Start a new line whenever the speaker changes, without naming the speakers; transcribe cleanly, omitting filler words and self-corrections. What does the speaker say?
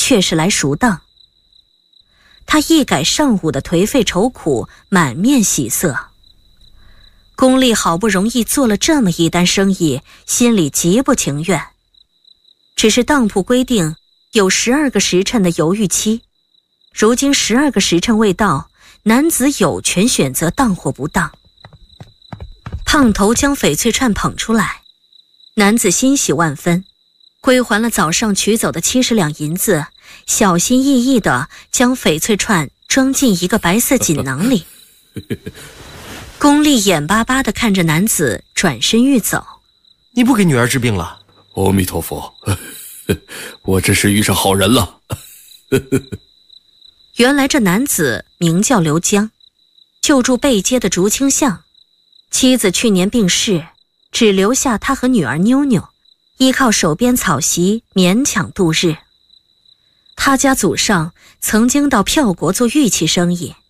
却是来赎当。他一改上午的颓废愁苦，满面喜色。宫丽好不容易做了这么一单生意，心里极不情愿。只是当铺规定有12个时辰的犹豫期，如今12个时辰未到，男子有权选择当或不当。胖头将翡翠串捧出来，男子欣喜万分，归还了早上取走的70两银子，小心翼翼地将翡翠串装进一个白色锦囊里。宫丽眼巴巴地看着男子转身欲走。
你不给女儿治病了？
阿弥陀佛，我真是遇上好人了。
原来这男子名叫刘江，就住背街的竹青巷。妻子去年病逝，只留下他和女儿妞妞，依靠手边草席勉强度日。他家祖上曾经到票国做玉器生意，